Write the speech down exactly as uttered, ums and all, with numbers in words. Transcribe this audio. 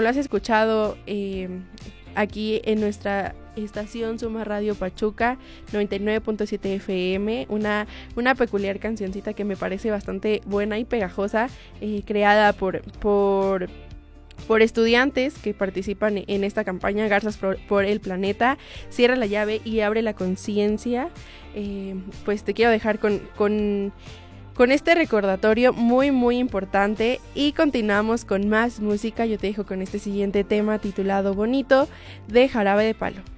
lo has escuchado eh, aquí en nuestra estación Suma Radio Pachuca noventa y nueve punto siete F M, una, una peculiar cancioncita que me parece bastante buena y pegajosa, eh, creada por, por, por estudiantes que participan en esta campaña Garzas por, por el Planeta. Cierra la llave y abre la conciencia. Eh, pues te quiero dejar con, con, con este recordatorio muy muy importante y continuamos con más música. Yo te dejo con este siguiente tema titulado Bonito de Jarabe de Palo.